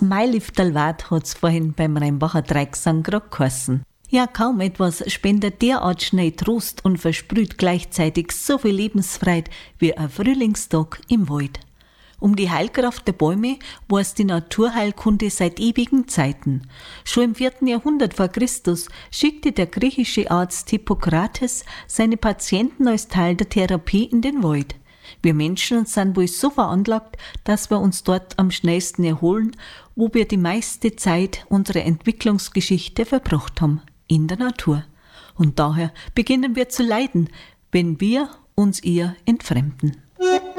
Mailifterlwart hat's vorhin beim Rheinbacher Dreigesang grad geheißen. Ja, kaum etwas spendet derart schnell Trost und versprüht gleichzeitig so viel Lebensfreude wie ein Frühlingstag im Wald. Um die Heilkraft der Bäume weiß die Naturheilkunde seit ewigen Zeiten. Schon im 4. Jahrhundert vor Christus schickte der griechische Arzt Hippokrates seine Patienten als Teil der Therapie in den Wald. Wir Menschen sind wohl so veranlagt, dass wir uns dort am schnellsten erholen, wo wir die meiste Zeit unserer Entwicklungsgeschichte verbracht haben, in der Natur. Und daher beginnen wir zu leiden, wenn wir uns ihr entfremden.